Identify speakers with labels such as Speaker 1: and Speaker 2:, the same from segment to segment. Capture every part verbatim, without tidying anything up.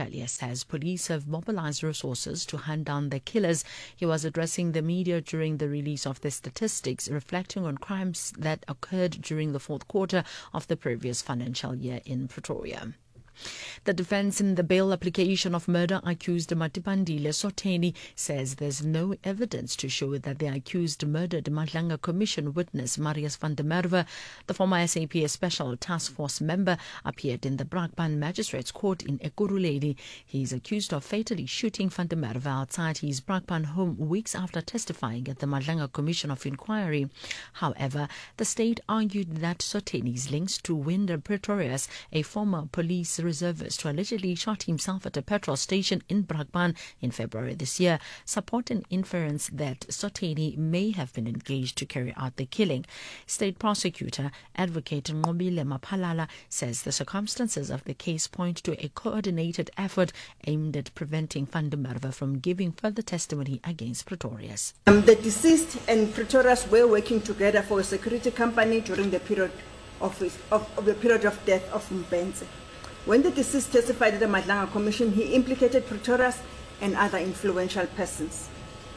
Speaker 1: Kachalia says police have mobilized resources to hunt down the killers. He was addressing the media during the release of the statistics, reflecting on crimes that occurred during the fourth quarter of the previous financial year in Pretoria. The defense in the bail application of murder-accused Matipandile Sotheni says there's no evidence to show that the accused murdered Madlanga Commission witness Marius van der Merwe. The former S A P Special Task Force member appeared in the Brakpan Magistrates Court in Ekurhuleni. He is accused of fatally shooting van der Merwe outside his Brakpan home weeks after testifying at the Madlanga Commission of Inquiry. However, the state argued that Sotheni's links to Winder Pretorius, a former police reservist who allegedly shot himself at a petrol station in Brakpan in February this year, support an inference that Sotheni may have been engaged to carry out the killing. State prosecutor Advocate Nqobile Maphalala says the circumstances of the case point to a coordinated effort aimed at preventing van der Merwe from giving further testimony against Pretorius.
Speaker 2: Um, the deceased and Pretorius were working together for a security company during the period of, his, of, of the period of death of Mbenze. When the deceased testified at the Madlanga Commission, he implicated Pretorius and other influential persons.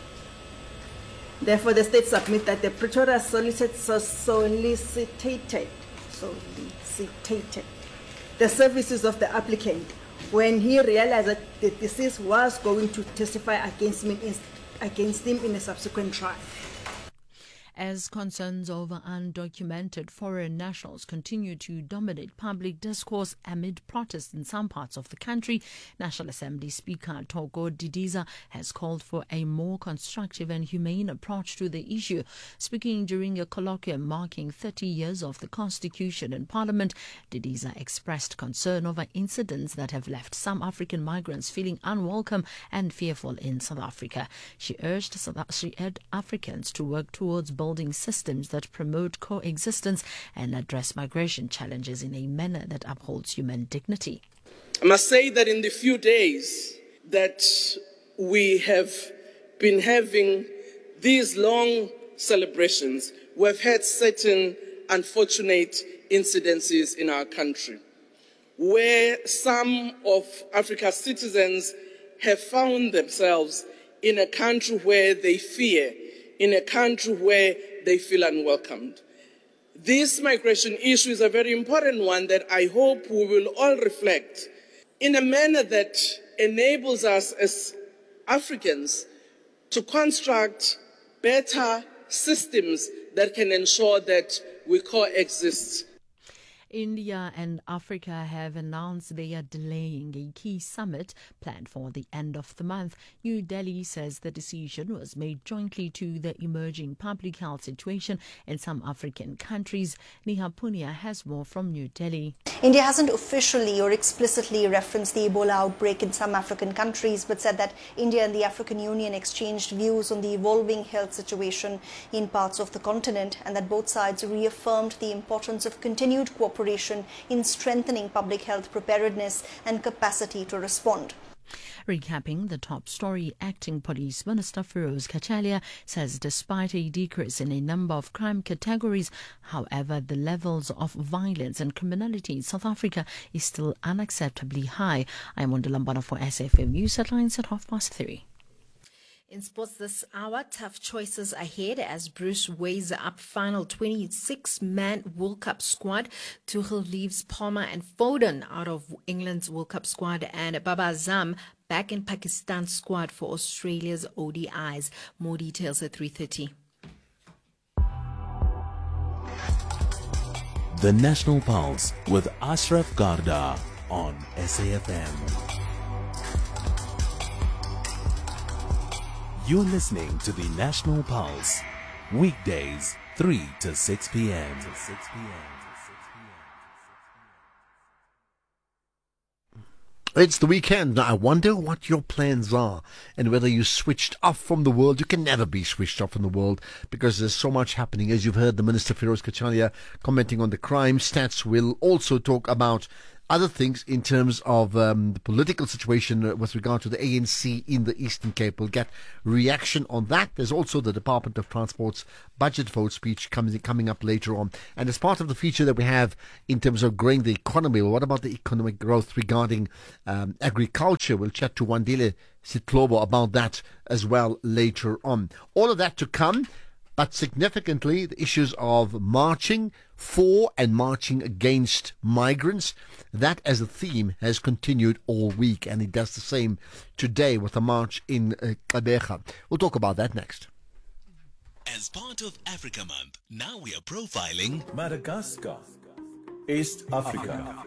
Speaker 2: Therefore, the state submits that the Pretorius solicited, solicited, solicited the services of the applicant when he realized that the deceased was going to testify against him in, against him in a subsequent trial.
Speaker 1: As concerns over undocumented foreign nationals continue to dominate public discourse amid protests in some parts of the country, National Assembly Speaker Thoko Didiza has called for a more constructive and humane approach to the issue. Speaking during a colloquium marking thirty years of the Constitution in Parliament, Didiza expressed concern over incidents that have left some African migrants feeling unwelcome and fearful in South Africa. She urged, she urged Africans to work towards building building systems that promote coexistence and address migration challenges in a manner that upholds human dignity.
Speaker 3: I must say that in the few days that we have been having these long celebrations, we've had certain unfortunate incidences in our country where some of Africa's citizens have found themselves in a country where they fear, in a country where they feel unwelcomed. This migration issue is a very important one that I hope we will all reflect in a manner that enables us as Africans to construct better systems that can ensure that we coexist.
Speaker 1: India and Africa have announced they are delaying a key summit planned for the end of the month. New Delhi says the decision was made jointly to the emerging public health situation in some African countries. Neha Punia has more from New Delhi.
Speaker 4: India hasn't officially or explicitly referenced the Ebola outbreak in some African countries, but said that India and the African Union exchanged views on the evolving health situation in parts of the continent, and that both sides reaffirmed the importance of continued cooperation in strengthening public health preparedness and capacity to respond.
Speaker 1: Recapping the top story, Acting Police Minister Feroz Kachalia says despite a decrease in a number of crime categories, however, the levels of violence and criminality in South Africa is still unacceptably high. I'm Wandalambana for S F M News Headlines at half past three.
Speaker 5: In sports this hour, tough choices ahead as Bruce weighs up final twenty-six man World Cup squad. Tuchel leaves Palmer and Foden out of England's World Cup squad, and Baba Azam back in Pakistan's squad for Australia's O D Is. More details at three thirty.
Speaker 6: The National Pulse with Ashraf Garda on S A F M. You're listening to the National Pulse, weekdays three to six p.m. to six p.m.
Speaker 7: It's the weekend. Now, I wonder what your plans are and whether you switched off from the world. You can never be switched off from the world because there's so much happening. As you've heard the Minister Feroz Kachalia commenting on the crime stats, we'll also talk about other things in terms of um, the political situation with regard to the A N C in the Eastern Cape. We'll get reaction on that. There's also the Department of Transport's budget vote speech coming coming up later on. And as part of the feature that we have in terms of growing the economy, well, what about the economic growth regarding um, agriculture? We'll chat to Wandile Sitlobo about that as well later on. All of that to come. But significantly, the issues of marching for and marching against migrants, that as a theme has continued all week, and it does the same today with a march in uh, Gqeberha. We'll talk about that next.
Speaker 6: As part of Africa Month, now we are profiling
Speaker 8: Madagascar, East Africa.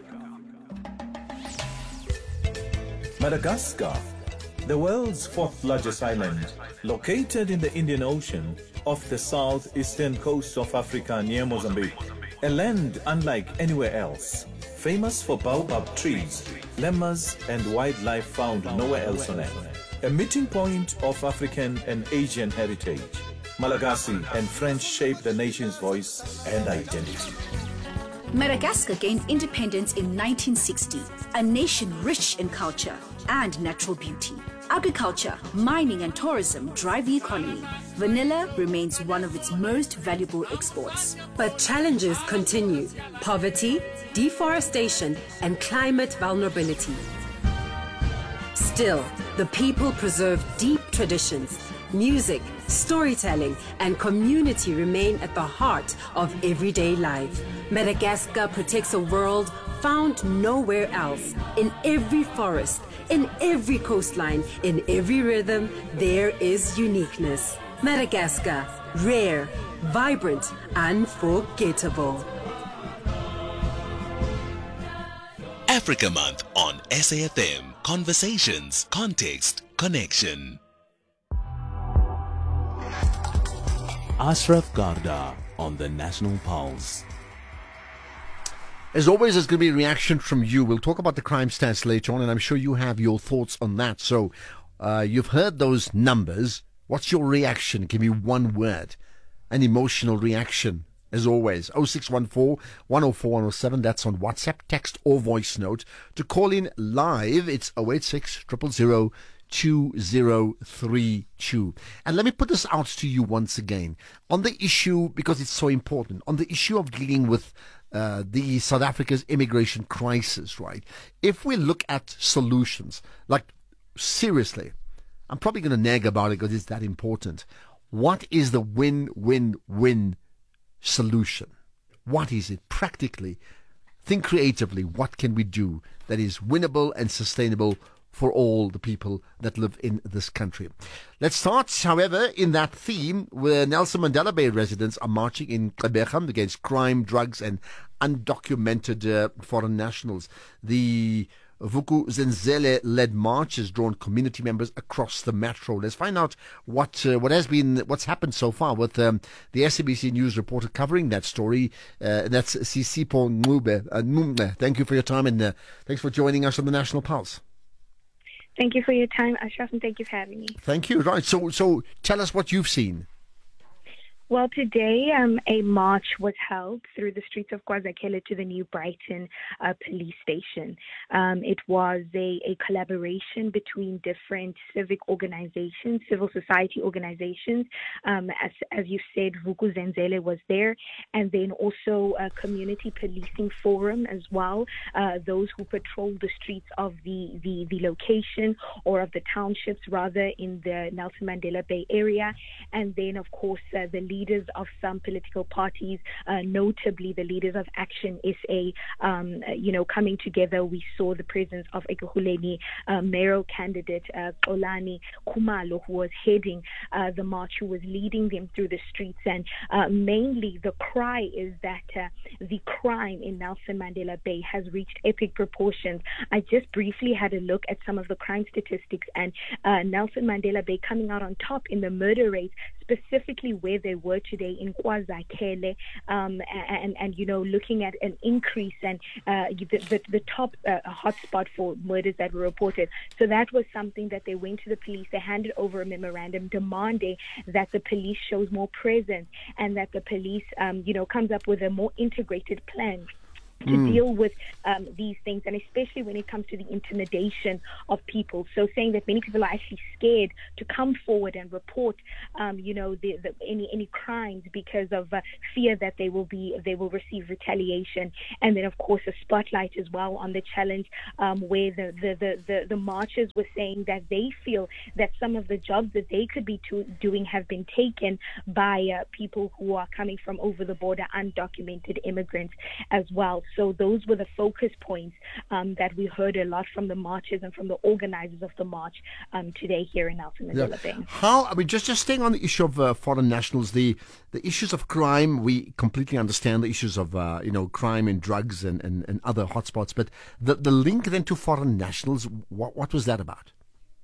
Speaker 8: Madagascar, the world's fourth largest island, located in the Indian Ocean off the southeastern coast of Africa near Mozambique. A land unlike anywhere else, famous for baobab trees, lemurs and wildlife found nowhere else on earth. A meeting point of African and Asian heritage. Malagasy and French shaped the nation's voice and identity.
Speaker 9: Madagascar gained independence in nineteen sixty, a nation rich in culture and natural beauty. Agriculture, mining and tourism drive the economy. Vanilla remains one of its most valuable exports.
Speaker 10: But challenges continue: poverty, deforestation, and climate vulnerability. Still, the people preserve deep traditions. Music, storytelling, and community remain at the heart of everyday life. Madagascar protects a world found nowhere else. In every forest, in every coastline, in every rhythm, there is uniqueness. Madagascar, rare, vibrant, unforgettable.
Speaker 6: Africa Month on S A F M. Conversations, context, connection. Ashraf Garda on the National Pulse.
Speaker 7: As always, there's going to be a reaction from you. We'll talk about the crime stats later on, and I'm sure you have your thoughts on that. So uh, you've heard those numbers. What's your reaction? Give me one word. An emotional reaction, as always. oh six one four, one oh four, one oh seven. That's on WhatsApp, text or voice note. To call in live, it's oh eight six, zero zero zero, two zero three two. And let me put this out to you once again. On the issue, because it's so important, on the issue of dealing with Uh, the South Africa's immigration crisis, right? If we look at solutions, like seriously, I'm probably going to nag about it because it's that important. What is the win-win-win solution? What is it practically? Think creatively. What can we do that is winnable and sustainable for all the people that live in this country? Let's start, however, in that theme where Nelson Mandela Bay residents are marching in Gqeberha against crime, drugs and undocumented uh, foreign nationals. The Vuk'uzenzele-led march has drawn community members across the metro. Let's find out what uh, what has been what's happened so far with um, the S A B C News reporter covering that story. Uh, that's Sisipo Ngube. Uh, Thank you for your time and uh, thanks for joining us on the National Pulse.
Speaker 11: Thank you for your time, Ashraf, and thank you for having me.
Speaker 7: Thank you. Right. So, so tell us what you've seen.
Speaker 11: Well, today um, a march was held through the streets of KwaZakele to the New Brighton uh, police station. Um, it was a, a collaboration between different civic organizations, civil society organizations. Um, as, as you said, Vuk'uzenzele was there, and then also a community policing forum as well, uh, those who patrol the streets of the, the, the location or of the townships, rather, in the Nelson Mandela Bay area. And then, of course, uh, the leaders of some political parties, uh, notably the leaders of Action S A, um, you know, coming together. We saw the presence of Ekurhuleni uh, mayoral candidate uh, Xolani Khumalo, who was heading uh, the march, who was leading them through the streets. And uh, mainly the cry is that uh, the crime in Nelson Mandela Bay has reached epic proportions. I just briefly had a look at some of the crime statistics, and uh, Nelson Mandela Bay coming out on top in the murder rate, specifically where they were today in KwaZakele, um, and, and, you know, looking at an increase and uh, the, the, the top uh, hotspot for murders that were reported. So that was something that they went to the police, they handed over a memorandum demanding that the police shows more presence and that the police, um, you know, comes up with a more integrated plan. to mm. deal with um, these things, and especially when it comes to the intimidation of people. So saying that many people are actually scared to come forward and report, um, you know, the, the, any any crimes because of uh, fear that they will be they will receive retaliation. And then, of course, a spotlight as well on the challenge, um, where the the, the, the the marchers were saying that they feel that some of the jobs that they could be to, doing have been taken by uh, people who are coming from over the border, undocumented immigrants as well. So those were the focus points um, that we heard a lot from the marchers and from the organizers of the march um, today here in Nelson Mandela
Speaker 7: yeah.
Speaker 11: Bay.
Speaker 7: How, I mean, just, just staying on the issue of uh, foreign nationals, the, the issues of crime, we completely understand the issues of, uh, you know, crime and drugs and, and, and other hotspots, but the, the link then to foreign nationals, what, what was that about?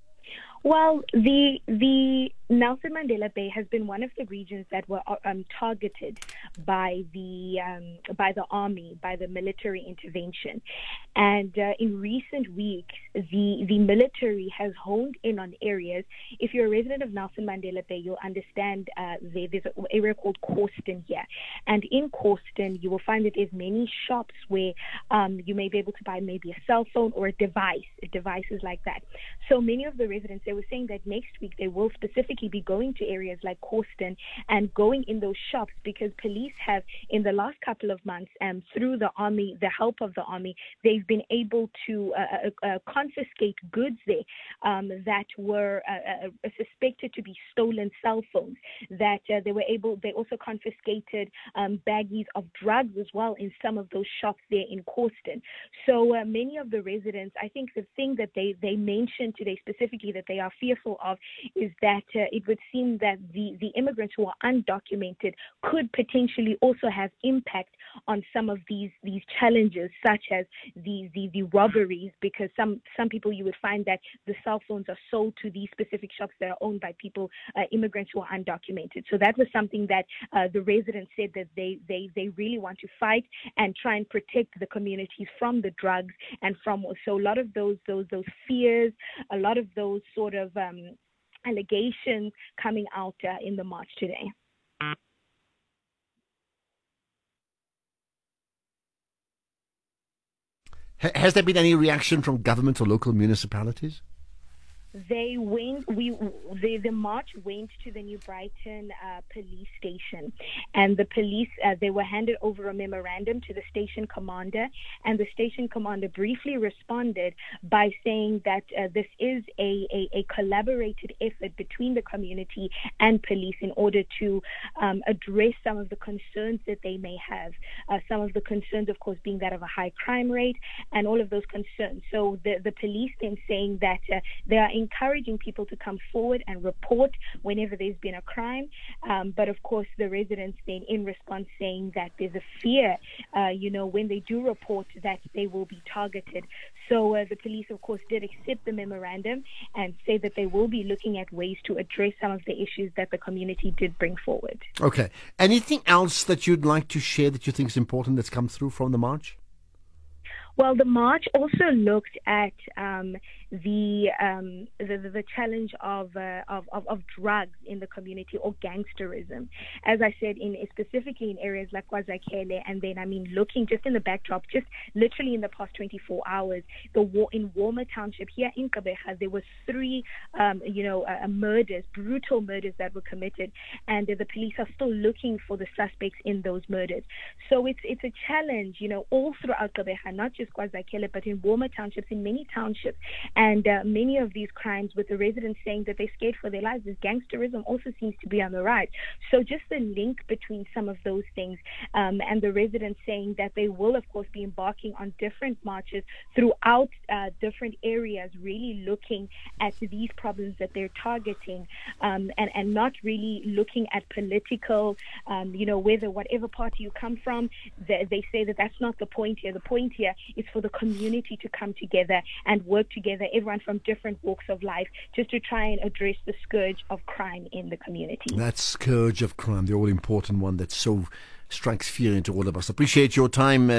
Speaker 11: Well, the the Nelson Mandela Bay has been one of the regions that were um, targeted by the um, by the army, by the military intervention, and uh, in recent weeks, the the military has honed in on areas. If you're a resident of Nelson Mandela Bay, you'll understand uh, there, there's an area called Causton here, and in Causton, you will find that there's many shops where um, you may be able to buy maybe a cell phone or a device, devices like that. So many of the residents, they were saying that next week they will specifically be going to areas like Causton and going in those shops because police have, in the last couple of months, um, through the army, the help of the army, they've been able to uh, uh, uh, confiscate goods there um, that were uh, uh, suspected to be stolen cell phones. That uh, they were able, they also confiscated um, baggies of drugs as well in some of those shops there in Causton. So uh, many of the residents, I think the thing that they, they mentioned today specifically that they are fearful of is that uh, it would seem that the, the immigrants who are undocumented could potentially also have impact on some of these these challenges, such as the, the, the robberies, because some, some people you would find that the cell phones are sold to these specific shops that are owned by people, uh, immigrants who are undocumented. So that was something that uh, the residents said that they, they, they really want to fight and try and protect the communities from the drugs and from, so a lot of those, those, those fears, a lot of those sort of um, allegations coming out uh, in the march today.
Speaker 7: Has there been any reaction from government or local municipalities?
Speaker 11: They went. We the the march went to the New Brighton uh, police station, and the police uh, they were handed over a memorandum to the station commander, and the station commander briefly responded by saying that uh, this is a, a a collaborated effort between the community and police in order to um, address some of the concerns that they may have. Uh, some of the concerns, of course, being that of a high crime rate and all of those concerns. So the the police then saying that uh, they are encouraging people to come forward and report whenever there's been a crime. Um, but of course, the residents then in response saying that there's a fear, uh, you know, when they do report that they will be targeted. So uh, the police, of course, did accept the memorandum and say that they will be looking at ways to address some of the issues that the community did bring forward.
Speaker 7: Okay. Anything else that you'd like to share that you think is important that's come through from the march?
Speaker 11: Well, the march also looked at um, the, um, the the challenge of, uh, of of of drugs in the community or gangsterism. As I said, in specifically in areas like KwaZakele, and then I mean looking just in the backdrop, just literally in the past twenty-four hours, the war in Walmer Township here in Gqeberha, there was three um, you know uh, murders, brutal murders that were committed, and uh, the police are still looking for the suspects in those murders. So it's it's a challenge, you know, all throughout Gqeberha, not just KwaZakele, but in Walmer Townships, in many townships. And uh, many of these crimes with the residents saying that they're scared for their lives, this gangsterism also seems to be on the rise. So just the link between some of those things um, and the residents saying that they will, of course, be embarking on different marches throughout uh, different areas, really looking at these problems that they're targeting um, and, and not really looking at political, um, you know, whether whatever party you come from, they, they say that that's not the point here. The point here is for the community to come together and work together, everyone from different walks of life, just to try and address the scourge of crime in the community.
Speaker 7: That scourge of crime, the all-important one that so strikes fear into all of us. Appreciate your time, uh,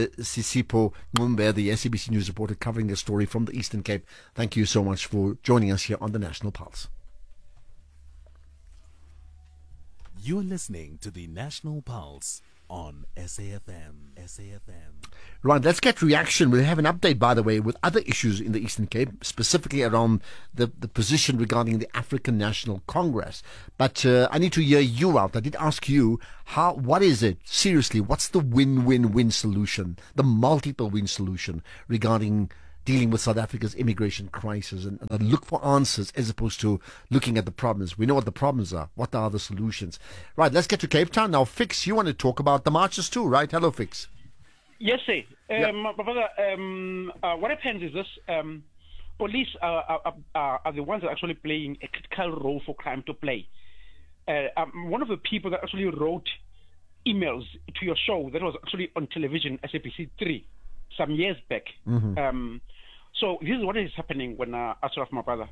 Speaker 7: Sisipho Ngumbe, the S A B C News reporter covering the story from the Eastern Cape. Thank you so much for joining us here on the National Pulse.
Speaker 6: You're listening to the National Pulse. on S A F M. S A F M.
Speaker 7: Right, let's get reaction. We'll have an update, by the way, with other issues in the Eastern Cape, specifically around the, the position regarding the African National Congress. But uh, I need to hear you out. I did ask you, how. what is it? Seriously, what's the win-win-win solution, the multiple win solution regarding dealing with South Africa's immigration crisis, and, and look for answers as opposed to looking at the problems. We know what the problems are. What are the solutions? Right, let's get to Cape Town. Now, Fix, you want to talk about the marches too, right? Hello, Fix.
Speaker 12: Yes, sir. Um,
Speaker 7: Yeah.
Speaker 12: my brother, um, uh, what happens is this. Um, police are, are, are, are the ones that are actually playing a critical role for crime to play. Uh, I'm one of the people that actually wrote emails to your show that was actually on television, S A B C three, some years back.
Speaker 7: Mhm.
Speaker 12: Um, so this is what is happening when uh, Ashraf, my brother.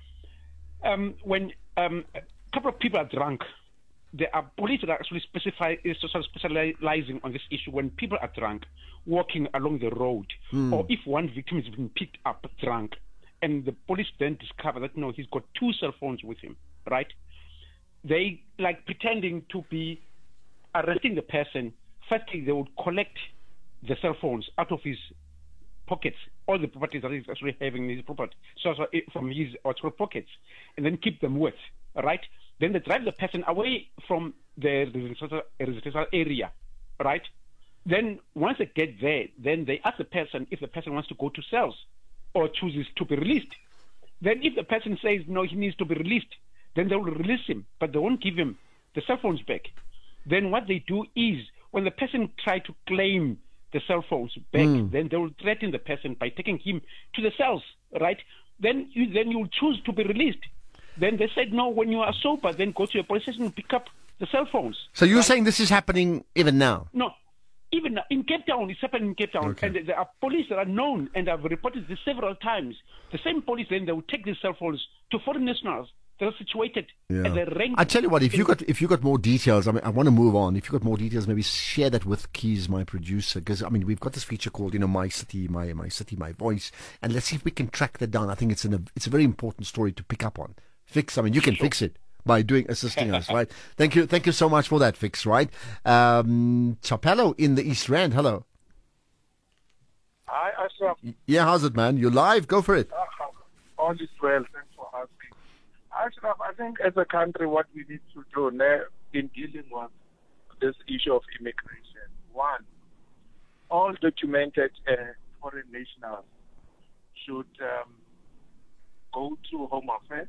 Speaker 12: Um, when um, a couple of people are drunk, there are police that are actually specify, is sort of specializing on this issue. When people are drunk, walking along the road,
Speaker 13: Hmm.
Speaker 12: or if one victim is being picked up drunk, and the police then discover that no, he's got two cell phones with him, right? They like pretending to be arresting the person. Firstly, they would collect the cell phones out of his pockets, all the properties that he's actually having in his property, so, so it- from his actual pockets, and then keep them with, right? Then they drive the person away from the residential, residential area, right? Then once they get there, then they ask the person if the person wants to go to cells or chooses to be released. Then if the person says no, he needs to be released, then they will release him, but they won't give him the cell phones back. Then what they do is, when the person try to claim the cell phones back,
Speaker 7: Mm.
Speaker 12: then they will threaten the person by taking him to the cells, right? Then you then you will choose to be released. Then they said no, when you are sober, then go to a police station and pick up the cell phones.
Speaker 7: So you're saying this is happening even now?
Speaker 12: No, even in Cape Town, it's happening in Cape Town.
Speaker 7: Okay.
Speaker 12: And there are police that are known, and I've reported this several times. The same police, then they will take these cell phones to foreign nationals that are situated at the rank.
Speaker 7: I tell you what, if you
Speaker 12: in-
Speaker 7: got if you got more details, I mean, I want to move on. If you got more details, maybe share that with Keys, my producer, because I mean, we've got this feature called, you know, My City, My My City, My Voice, and let's see if we can track that down. I think it's an a, it's a very important story to pick up on. Fix, I mean, you can fix it by doing assisting us, right? Thank you, thank you so much for that, Fix. Right, um, Chapello in the East Rand. Hello.
Speaker 14: Hi, Ashraf.
Speaker 7: Yeah, how's it, man? You're live. Go for it.
Speaker 14: Uh, all is well. Thanks for asking. Ashraf, I think as a country, what we need to do now in dealing with this issue of immigration, one, all documented uh, foreign nationals should um, go to Home Affairs,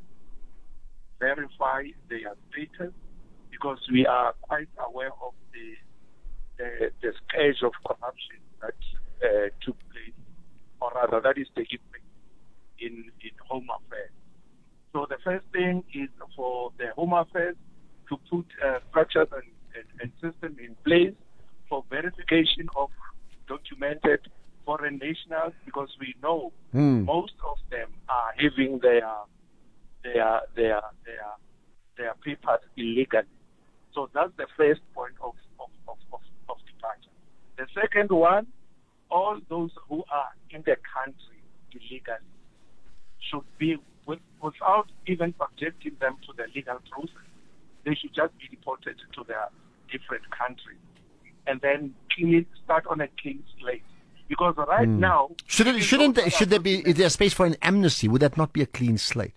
Speaker 14: verify their status, because we are quite aware of the the, the scourge of corruption that uh, took place, or rather that is taking place in, in Home Affairs. So the first thing is for the Home Affairs to put uh, structures and, and, and system in place for verification of documented foreign nationals, because we know
Speaker 7: Hmm.
Speaker 14: most of them are having their their their their their papers illegally. So that's the first point of of, of, of, of departure. The second one, all those who are in the country illegally should be, with, without even subjecting them to the legal process, they should just be deported to their different countries and then clean, start on a clean slate. Because right
Speaker 7: Hmm.
Speaker 14: now,
Speaker 7: Shouldn't shouldn't there, should there be is there space for an amnesty? Would that not be a clean slate?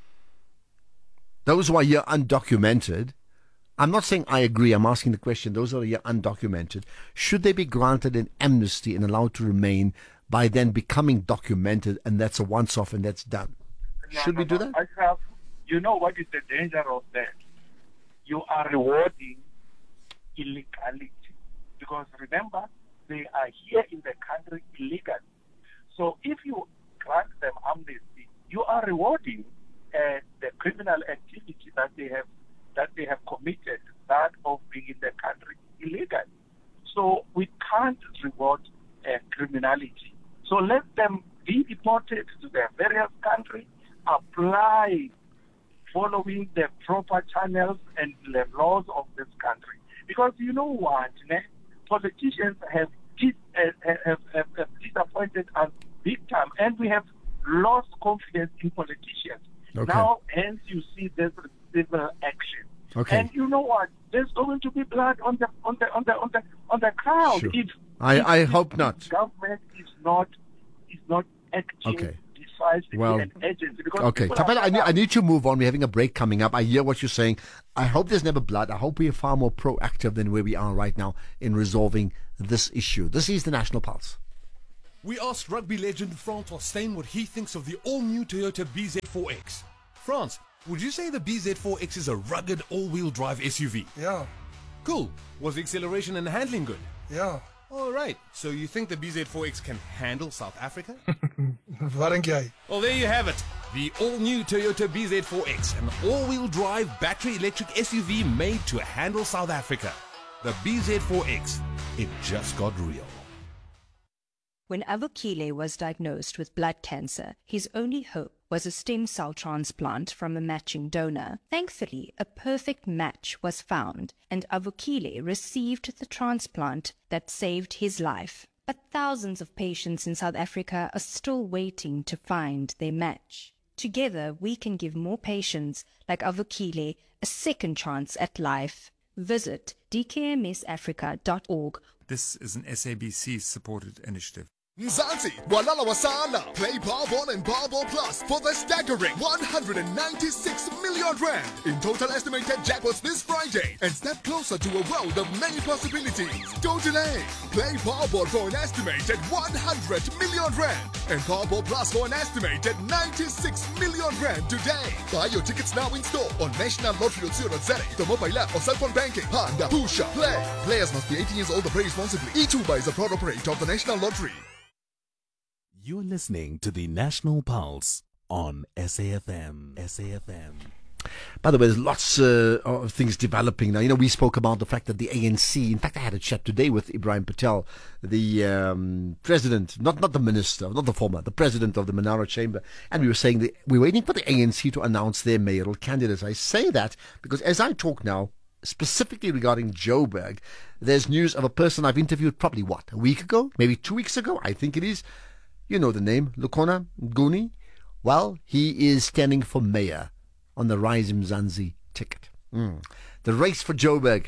Speaker 7: Those who are here undocumented, I'm not saying I agree, I'm asking the question, those who are here undocumented, should they be granted an amnesty and allowed to remain by then becoming documented, and that's a once off and that's done?
Speaker 14: No,
Speaker 7: Should
Speaker 14: no,
Speaker 7: we do
Speaker 14: no.
Speaker 7: that?
Speaker 14: I have, you know what is the danger of that? You are rewarding illegality. Because remember, they are here in the country illegally. So if you grant them amnesty, you are rewarding uh, the criminal activity that they have that they have committed, that of being in the country illegally. So we can't reward uh, criminality. So let them be deported to their various countries, apply following the proper channels and the laws of this country. Because you know what, ne? Politicians have, dis- uh, have, have, have disappointed us big time, and we have lost confidence in politicians.
Speaker 7: Okay.
Speaker 14: Now, hence, you see this civil action.
Speaker 7: Okay.
Speaker 14: And you know what? There's going to be blood on the on the on the on the on the crowd.
Speaker 7: Sure.
Speaker 14: If,
Speaker 7: I,
Speaker 14: if,
Speaker 7: I
Speaker 14: if
Speaker 7: hope not.
Speaker 14: Government is not is not acting
Speaker 7: Okay.
Speaker 14: decisively
Speaker 7: Well,
Speaker 14: and urgently. Because
Speaker 7: Okay,
Speaker 14: people are
Speaker 7: Tapela, I
Speaker 14: fed
Speaker 7: need,
Speaker 14: up.
Speaker 7: I need to move on. We're having a break coming up. I hear what you're saying. I hope there's never blood. I hope we are far more proactive than where we are right now in resolving this issue. This is the National Pulse.
Speaker 13: We asked rugby legend Francois Steyn what he thinks of the all-new Toyota B Z four X. France, would you say the B Z four X is a rugged all-wheel drive S U V?
Speaker 15: Yeah,
Speaker 13: Cool. Was the acceleration and handling good?
Speaker 15: ja.
Speaker 13: All right. So you think the B Z four X can handle South Africa?
Speaker 15: Wat dink jy?
Speaker 13: Well, there you have it. The all-new Toyota B Z four X, an all-wheel drive battery electric S U V made to handle South Africa. The B Z four X. It just got real.
Speaker 16: When Avukile was diagnosed with blood cancer, his only hope was a stem cell transplant from a matching donor. Thankfully, a perfect match was found, and Avukile received the transplant that saved his life. But thousands of patients in South Africa are still waiting to find their match. Together, we can give more patients like Avukile a second chance at life. Visit d k m s africa dot org.
Speaker 17: This is an S A B C-supported initiative.
Speaker 18: Mzansi, Walala Wasala. Play Powerball and Powerball Plus for the staggering one hundred ninety-six million rand in total estimated jackpots this Friday and step closer to a world of many possibilities. Don't delay. Play Powerball for an estimated one hundred million rand and Powerball Plus for an estimated ninety-six million rand today. Buy your tickets now in store on national lottery dot co dot za, the mobile app or cell phone banking. Panda, Pusha, Play. Players must be eighteen years old and play responsibly. eTuba is a proud operator of the National Lottery.
Speaker 6: You're listening to the National Pulse on S A F M. S A F M.
Speaker 7: By the way, there's lots uh, of things developing now. You know, we spoke about the fact that the A N C, in fact, I had a chat today with Ibrahim Patel, the um, president, not not the minister, not the former, the president of the Manara Chamber, and we were saying that we're waiting for the A N C to announce their mayoral candidates. I say that because as I talk now, specifically regarding Joburg, there's news of a person I've interviewed probably, what, a week ago? Maybe two weeks ago, I think it is. You know the name, Lukhona Nguni. Well, he is standing for mayor on the Rise Mzansi ticket. Mm. The race for Joburg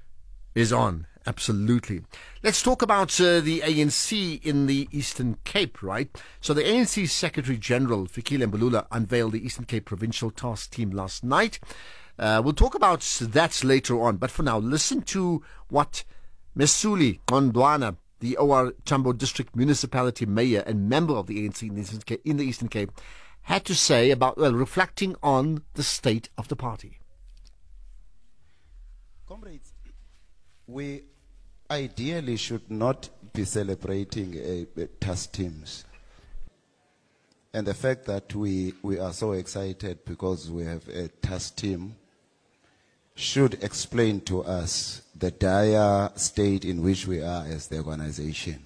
Speaker 7: is on, absolutely. Let's talk about uh, the A N C in the Eastern Cape, right? So the A N C Secretary General, Fikile Mbalula, unveiled the Eastern Cape Provincial Task Team last night. Uh, we'll talk about that later on. But for now, listen to what Mesuli Gondwana, the O R Tambo District Municipality Mayor and member of the A N C in the Eastern Cape, in the Eastern Cape had to say about, well, reflecting on the state of the party.
Speaker 19: Comrades, we ideally should not be celebrating uh, task teams. And the fact that we, we are so excited because we have a task team should explain to us the dire state in which we are as the organization.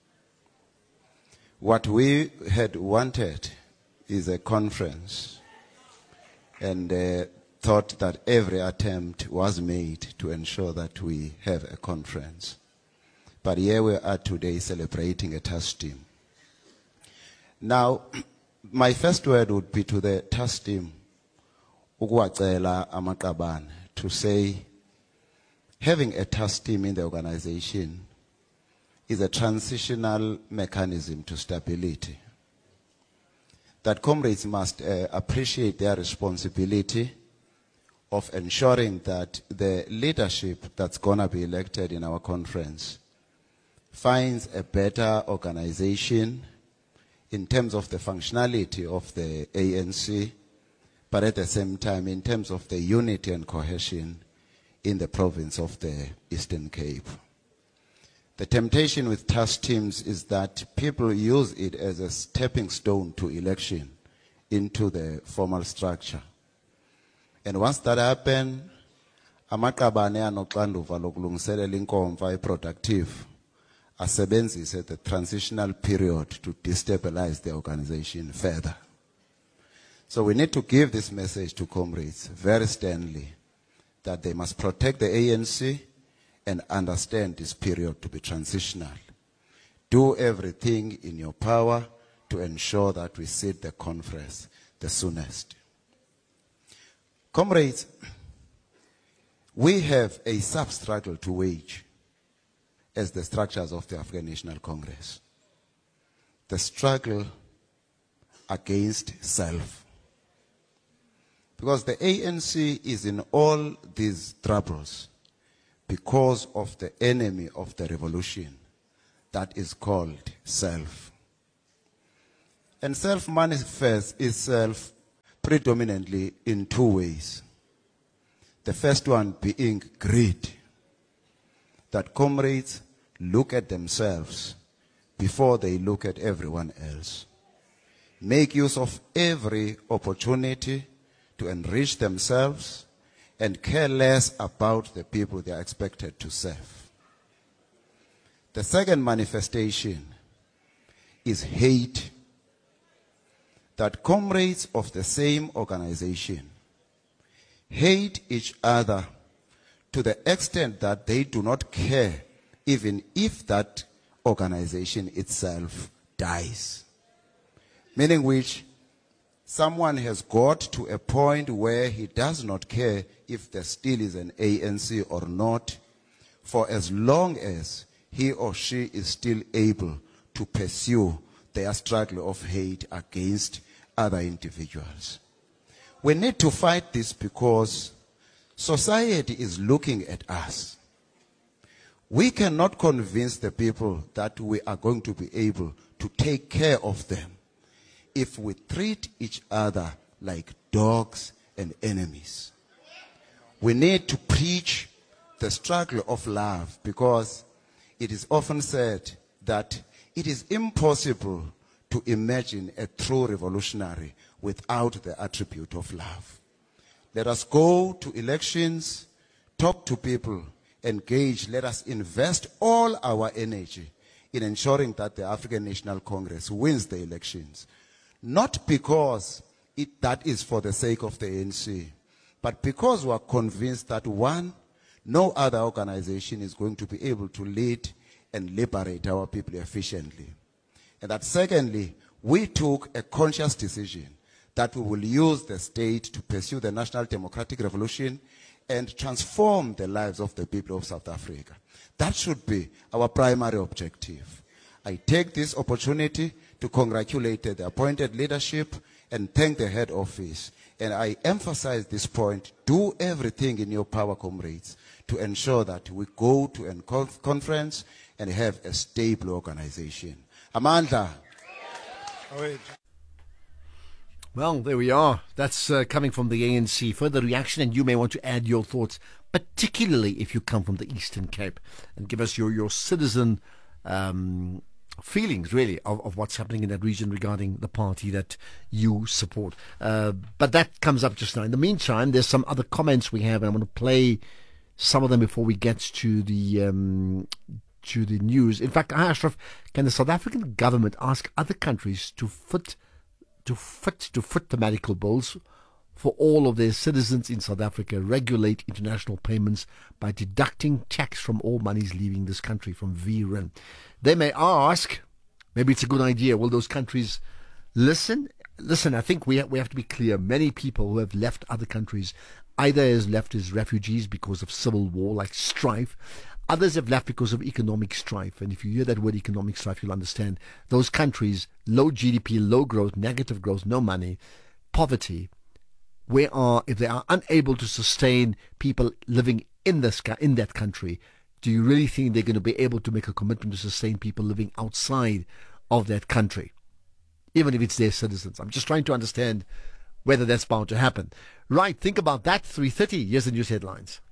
Speaker 19: What we had wanted is a conference, and uh, thought that every attempt was made to ensure that we have a conference. But here we are today celebrating a task team. Now, my first word would be to the task team, ukuwacela amaqabane, to say having a task team in the organization is a transitional mechanism to stability. That comrades must uh, appreciate their responsibility of ensuring that the leadership that's going to be elected in our conference finds a better organization in terms of the functionality of the A N C, but at the same time in terms of the unity and cohesion in the province of the Eastern Cape. The temptation with task teams is that people use it as a stepping stone to election into the formal structure. And once that happens, amaqabane anoxanduva lokulungiselela inkomfa eproductive asebenzise the transitional period to destabilize the organization further. So we need to give this message to comrades very sternly that they must protect the A N C and understand this period to be transitional. Do everything in your power to ensure that we sit the conference the soonest. Comrades, We have a sub-struggle to wage as the structures of the African National Congress. The struggle against self. Because the A N C is in all these troubles because of the enemy of the revolution that is called self. And self manifests itself predominantly in two ways. The first one being greed, that comrades look at themselves before they look at everyone else. Make use of every opportunity to enrich themselves and care less about the people they are expected to serve. The second manifestation is hate, that comrades of the same organization hate each other to the extent that they do not care even if that organization itself dies. Meaning which, someone has got to a point where he does not care if there still is an A N C or not, for as long as he or she is still able to pursue their struggle of hate against other individuals. We need to fight this because society is looking at us. We cannot convince the people that we are going to be able to take care of them if we treat each other like dogs and enemies. We need to preach the struggle of love, because it is often said that it is impossible to imagine a true revolutionary without the attribute of love. Let us go to elections, talk to people, engage. Let us invest all our energy in ensuring that the African National Congress wins the elections. Not because it, that is for the sake of the A N C, but because we are convinced that, one, no other organization is going to be able to lead and liberate our people efficiently. And that secondly, we took a conscious decision that we will use the state to pursue the national democratic revolution and transform the lives of the people of South Africa. That should be our primary objective. I take this opportunity to congratulate the appointed leadership and thank the head office. And I emphasize this point: do everything in your power, comrades, to ensure that we go to a conference and have a stable organization. Amandla.
Speaker 7: Well, there we are. That's uh, coming from the A N C. Further reaction, and you may want to add your thoughts, particularly if you come from the Eastern Cape, and give us your, your citizen um, feelings, really, of, of what's happening in that region regarding the party that you support. Uh, but that comes up just now. In the meantime, there's some other comments we have, and I'm going to play some of them before we get to the um, to the news. In fact, Ashraf, can the South African government ask other countries to foot to fit to foot the medical bills for all of their citizens in South Africa, regulate international payments by deducting tax from all monies leaving this country, from V R I N? They may ask, maybe it's a good idea. Will those countries listen? Listen, I think we have, we have to be clear. Many people who have left other countries either has left as refugees because of civil war, like strife. Others have left because of economic strife. And if you hear that word economic strife, you'll understand those countries, low G D P, low growth, negative growth, no money, poverty, where are, if they are unable to sustain people living in this in that country, do you really think they're going to be able to make a commitment to sustain people living outside of that country, even if it's their citizens? I'm just trying to understand whether that's bound to happen. Right, think about that. three thirty, here's the news headlines.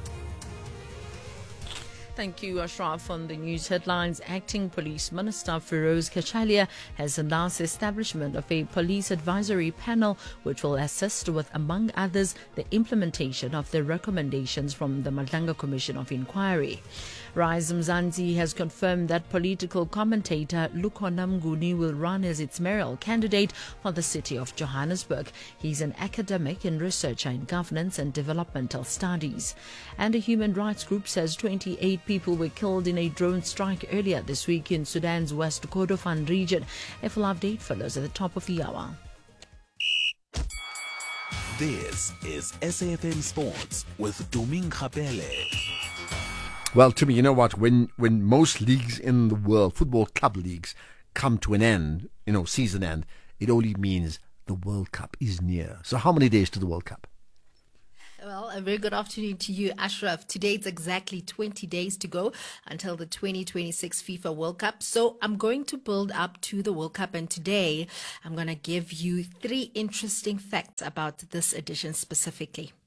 Speaker 1: Thank you, Ashraf. On the news headlines, Acting Police Minister Feroz Kachalia has announced the establishment of a police advisory panel which will assist with, among others, the implementation of the recommendations from the Madlanga Commission of Inquiry. Rise Mzansi has confirmed that political commentator Lukhona Mnguni will run as its mayoral candidate for the city of Johannesburg. He's an academic and researcher in governance and developmental studies. And a human rights group says twenty-eight people were killed in a drone strike earlier this week in Sudan's West Kordofan region. A full update follows at the top of the hour.
Speaker 6: This is S A F M Sports with Doming Kapele.
Speaker 7: Well, Timmy, you know what? When when most leagues in the world, football club leagues, come to an end, you know, season end, it only means the World Cup is near. So how many days to the World Cup?
Speaker 5: Well, a very good afternoon to you, Ashraf. Today it's exactly twenty days to go until the twenty twenty-six FIFA World Cup. So I'm going to build up to the World Cup, and today I'm going to give you three interesting facts about this edition specifically.